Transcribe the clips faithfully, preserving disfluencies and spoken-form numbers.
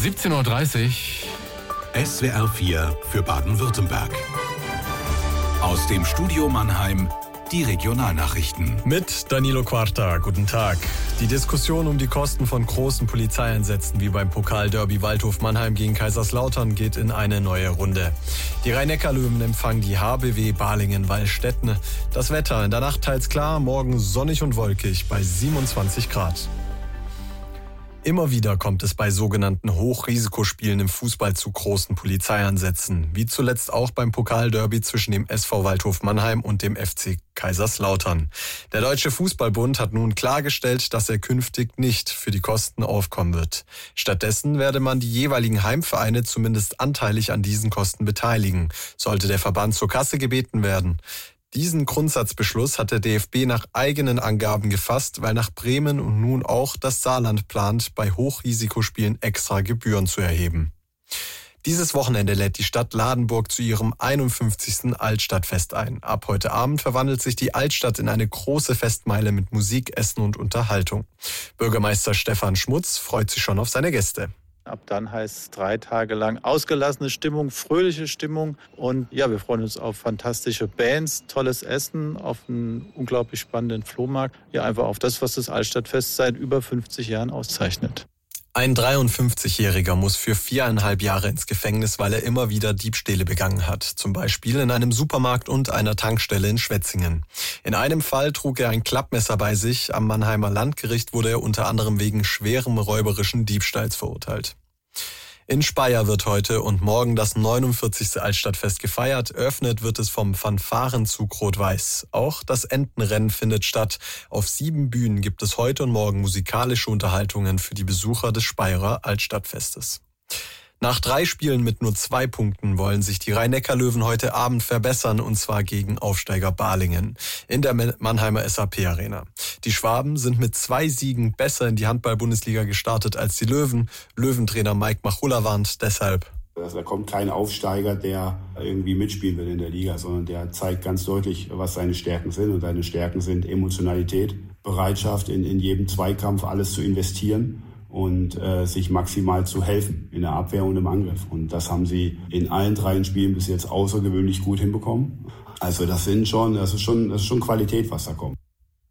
siebzehn Uhr dreißig. S W R vier für Baden-Württemberg. Aus dem Studio Mannheim die Regionalnachrichten. Mit Danilo Quarta, guten Tag. Die Diskussion um die Kosten von großen Polizeieinsätzen wie beim Pokalderby Waldhof Mannheim gegen Kaiserslautern geht in eine neue Runde. Die Rhein-Neckar-Löwen empfangen die H B W Balingen-Wallstätten. Das Wetter in der Nacht teils klar, morgen sonnig und wolkig bei siebenundzwanzig Grad. Immer wieder kommt es bei sogenannten Hochrisikospielen im Fußball zu großen Polizeieinsätzen, wie zuletzt auch beim Pokalderby zwischen dem S V Waldhof Mannheim und dem F C Kaiserslautern. Der Deutsche Fußballbund hat nun klargestellt, dass er künftig nicht für die Kosten aufkommen wird. Stattdessen werde man die jeweiligen Heimvereine zumindest anteilig an diesen Kosten beteiligen, sollte der Verband zur Kasse gebeten werden. Diesen Grundsatzbeschluss hat der D F B nach eigenen Angaben gefasst, weil nach Bremen und nun auch das Saarland plant, bei Hochrisikospielen extra Gebühren zu erheben. Dieses Wochenende lädt die Stadt Ladenburg zu ihrem einundfünfzigsten Altstadtfest ein. Ab heute Abend verwandelt sich die Altstadt in eine große Festmeile mit Musik, Essen und Unterhaltung. Bürgermeister Stefan Schmutz freut sich schon auf seine Gäste. Ab dann heißt es drei Tage lang ausgelassene Stimmung, fröhliche Stimmung. Und ja, wir freuen uns auf fantastische Bands, tolles Essen, auf einen unglaublich spannenden Flohmarkt. Ja, einfach auf das, was das Altstadtfest seit über fünfzig Jahren auszeichnet. Ein dreiundfünfzigjähriger muss für viereinhalb Jahre ins Gefängnis, weil er immer wieder Diebstähle begangen hat. Zum Beispiel in einem Supermarkt und einer Tankstelle in Schwetzingen. In einem Fall trug er ein Klappmesser bei sich. Am Mannheimer Landgericht wurde er unter anderem wegen schwerem räuberischen Diebstahls verurteilt. In Speyer wird heute und morgen das neunundvierzigste Altstadtfest gefeiert. Eröffnet wird es vom Fanfarenzug Rot-Weiß. Auch das Entenrennen findet statt. Auf sieben Bühnen gibt es heute und morgen musikalische Unterhaltungen für die Besucher des Speyerer Altstadtfestes. Nach drei Spielen mit nur zwei Punkten wollen sich die Rhein-Neckar-Löwen heute Abend verbessern, und zwar gegen Aufsteiger Balingen in der Mannheimer S A P-Arena. Die Schwaben sind mit zwei Siegen besser in die Handball-Bundesliga gestartet als die Löwen. Löwentrainer Mike Machulla warnt deshalb. Also da kommt kein Aufsteiger, der irgendwie mitspielen will in der Liga, sondern der zeigt ganz deutlich, was seine Stärken sind. Und seine Stärken sind Emotionalität, Bereitschaft, in, in jedem Zweikampf alles zu investieren und äh, sich maximal zu helfen in der Abwehr und im Angriff. Und das haben sie in allen drei Spielen bis jetzt außergewöhnlich gut hinbekommen. Also das sind schon, das ist schon, das ist schon Qualität, was da kommt.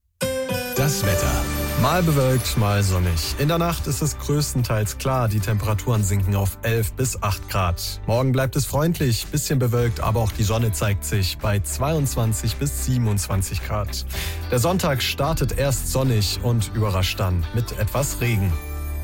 Das Wetter. Mal bewölkt, mal sonnig. In der Nacht ist es größtenteils klar. Die Temperaturen sinken auf elf bis acht Grad. Morgen bleibt es freundlich, bisschen bewölkt, aber auch die Sonne zeigt sich bei zweiundzwanzig bis siebenundzwanzig Grad. Der Sonntag startet erst sonnig und überrascht dann mit etwas Regen.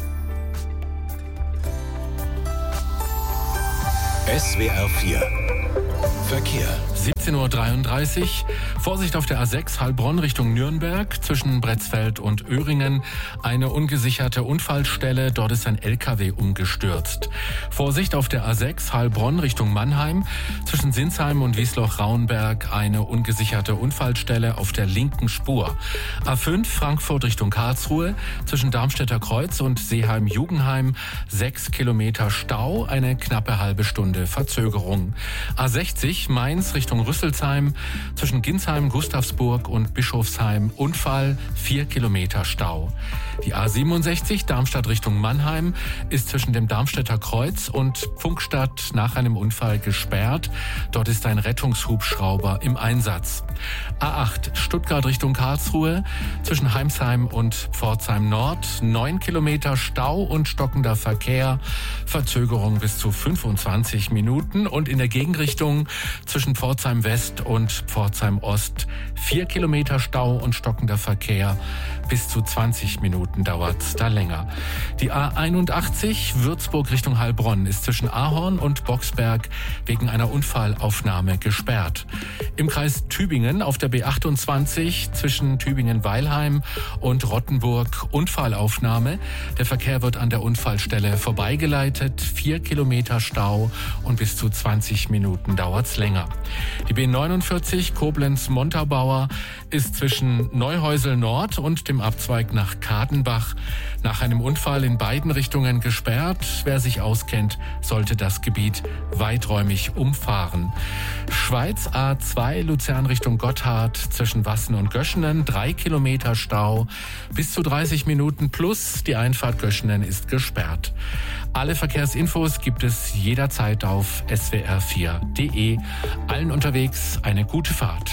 S W R vier Verkehr. siebzehn Uhr dreiunddreißig. Vorsicht auf der A sechs Heilbronn Richtung Nürnberg zwischen Bretzfeld und Öhringen. Eine ungesicherte Unfallstelle. Dort ist ein L K W umgestürzt. Vorsicht auf der A sechs Heilbronn Richtung Mannheim zwischen Sinsheim und Wiesloch-Rauenberg. Eine ungesicherte Unfallstelle auf der linken Spur. A fünf Frankfurt Richtung Karlsruhe zwischen Darmstädter Kreuz und Seeheim-Jugenheim. Sechs Kilometer Stau. Eine knappe halbe Stunde Verzögerung. A sechzig Mainz Richtung Rüsselsheim zwischen Ginsheim, Gustavsburg und Bischofsheim. Unfall, vier Kilometer Stau. Die A siebenundsechzig Darmstadt Richtung Mannheim ist zwischen dem Darmstädter Kreuz und Pfunkstadt nach einem Unfall gesperrt. Dort ist ein Rettungshubschrauber im Einsatz. A acht Stuttgart Richtung Karlsruhe zwischen Heimsheim und Pforzheim Nord. Neun Kilometer Stau und stockender Verkehr. Verzögerung bis zu fünfundzwanzig Minuten. Und in der Gegenrichtung zwischen Pforzheim West und Pforzheim Ost vier Kilometer Stau und stockender Verkehr. Bis zu zwanzig Minuten dauert's da länger. Die A einundachtzig Würzburg Richtung Heilbronn ist zwischen Ahorn und Boxberg wegen einer Unfallaufnahme gesperrt. Im Kreis Tübingen auf der B achtundzwanzig zwischen Tübingen-Weilheim und Rottenburg Unfallaufnahme. Der Verkehr wird an der Unfallstelle vorbeigeleitet. Vier Kilometer Stau und bis zu zwanzig Minuten dauert's länger. Die B neunundvierzig Koblenz-Montabaur ist zwischen Neuhäusel Nord und dem Abzweig nach Kadenbach nach einem Unfall in in beiden Richtungen gesperrt. Wer sich auskennt, sollte das Gebiet weiträumig umfahren. Schweiz A zwei, Luzern Richtung Gotthard zwischen Wassen und Göschenen, drei Kilometer Stau, bis zu dreißig Minuten plus die Einfahrt Göschenen ist gesperrt. Alle Verkehrsinfos gibt es jederzeit auf s w r vier punkt d e. Allen unterwegs eine gute Fahrt.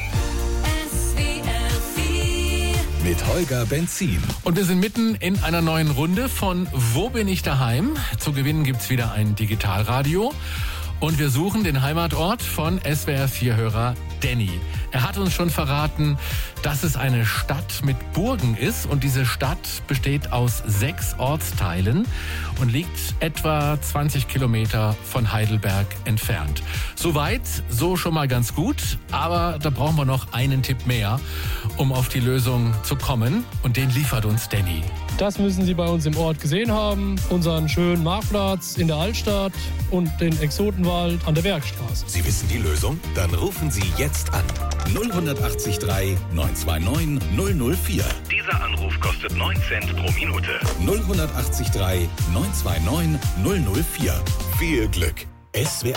Mit Holger Benzin. Und wir sind mitten in einer neuen Runde von Wo bin ich daheim? Zu gewinnen gibt's wieder ein Digitalradio. Und wir suchen den Heimatort von S W R vier Hörer Danny. Er hat uns schon verraten, dass es eine Stadt mit Burgen ist. Und diese Stadt besteht aus sechs Ortsteilen und liegt etwa zwanzig Kilometer von Heidelberg entfernt. Soweit, so schon mal ganz gut. Aber da brauchen wir noch einen Tipp mehr, um auf die Lösung zu kommen. Und den liefert uns Danny. Das müssen Sie bei uns im Ort gesehen haben. Unseren schönen Marktplatz in der Altstadt und den Exotenwald an der Bergstraße. Sie wissen die Lösung? Dann rufen Sie jetzt an. null acht drei neun zwei neun null null vier. Dieser Anruf kostet neun Cent pro Minute. null acht drei neun zwei neun null null vier. Viel Glück. S W R